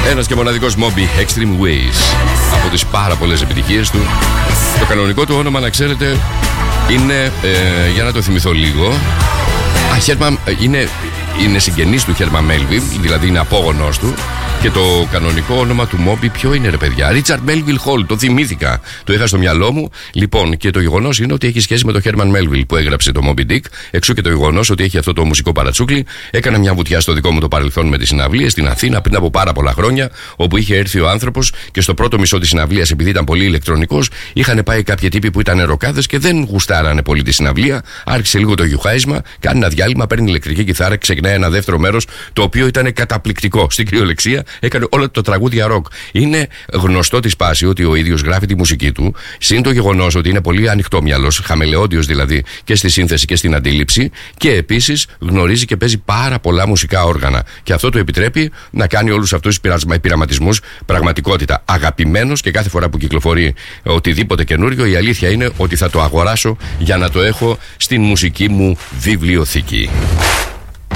Ένας και μοναδικός Moby, Extreme Ways. Από τις πάρα πολλές επιτυχίες του. Το κανονικό του όνομα, να ξέρετε, είναι, για να το θυμηθώ λίγο, είναι συγγενής του Herman Melville, δηλαδή είναι απόγονός του. Και το κανονικό όνομα του Moby ποιο είναι, ρε παιδιά? Richard Melville Hall. Το θυμήθηκα. Το είχα στο μυαλό μου. Λοιπόν, και το γεγονός είναι ότι έχει σχέση με τον Herman Melville που έγραψε το Moby Dick. Εξού και το γεγονός ότι έχει αυτό το μουσικό παρατσούκλι. Έκανα μια βουτιά στο δικό μου το παρελθόν με τις συναυλίες στην Αθήνα πριν από πάρα πολλά χρόνια. Όπου είχε έρθει ο άνθρωπος και στο πρώτο μισό της συναυλίας, επειδή ήταν πολύ ηλεκτρονικός, είχαν πάει κάποιοι τύποι που ήταν ροκάδες και δεν γουστάρανε πολύ τη συναυλία. Άρχισε λίγο το γιουχάισμα, κάνει ένα διάλειμμα, παίρνει ηλεκτρική κιθάρα, ξεκινάει ένα δεύτερο μέρος το οποίο ήταν καταπληκτικό. Στην κυριολεξία έκανε όλα τα τραγούδια ροκ. Είναι γνωστό τη πάση ότι ο ίδιος γράφει τη μουσική του, συν το γεγονός ότι είναι πολύ ανοιχτόμυαλος, χαμελεόντιος δηλαδή και στη σύνθεση και στην αντίληψη, και επίσης γνωρίζει και παίζει πάρα πολλά μουσικά όργανα. Και αυτό του επιτρέπει να κάνει όλους αυτούς τους πειραματισμούς πραγματικότητα. Αγαπημένος, και κάθε φορά που κυκλοφορεί οτιδήποτε καινούριο, η αλήθεια είναι ότι θα το αγοράσω για να το έχω στην μουσική μου βιβλιοθήκη.